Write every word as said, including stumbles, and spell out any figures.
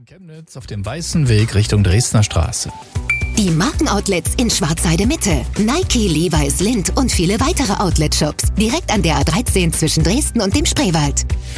in Chemnitz auf dem Weißen Weg Richtung Dresdner Straße. Die Markenoutlets in Schwarzheide Mitte. Nike, Levi's, Lindt und viele weitere Outlet-Shops. Direkt an der A dreizehn zwischen Dresden und dem Spreewald.